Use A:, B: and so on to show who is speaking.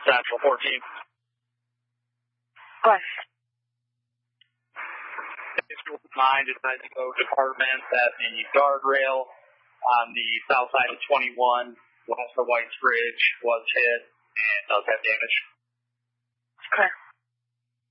A: Central 14.
B: Go ahead.
A: Mine decided to go department that the guardrail on the south side of 21 west of White's Bridge was hit and does have damage.
B: Correct.